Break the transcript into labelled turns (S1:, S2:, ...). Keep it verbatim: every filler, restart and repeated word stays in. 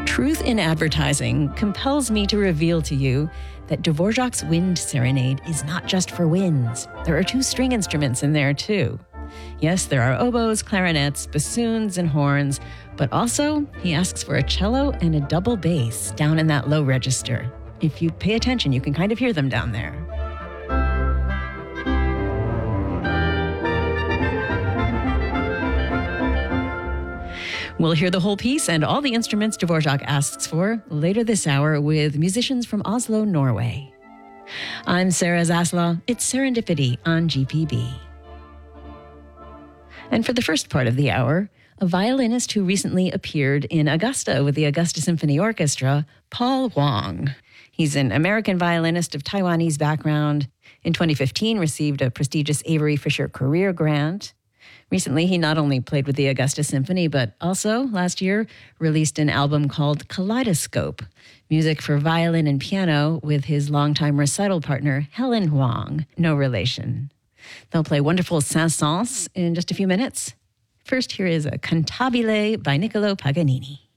S1: Truth in advertising compels me to reveal to you that Dvorak's Wind Serenade is not just for winds. There are two string instruments in there, too. Yes, there are oboes, clarinets, bassoons, and horns, but also he asks for a cello and a double bass down in that low register. If you pay attention, you can kind of hear them down there. We'll hear the whole piece and all the instruments Dvorak asks for later this hour with musicians from Oslo, Norway. I'm Sarah Zaslaw. It's Serendipity on G P B. And for the first part of the hour, a violinist who recently appeared in Augusta with the Augusta Symphony Orchestra, Paul Wong. He's an American violinist of Taiwanese background. In twenty fifteen, received a prestigious Avery Fisher Career Grant. Recently, he not only played with the Augusta Symphony, but also, last year, released an album called Kaleidoscope, music for violin and piano with his longtime recital partner, Helen Huang, no relation. They'll play wonderful Saint-Saëns in just a few minutes. First, here is a Cantabile by Niccolo Paganini.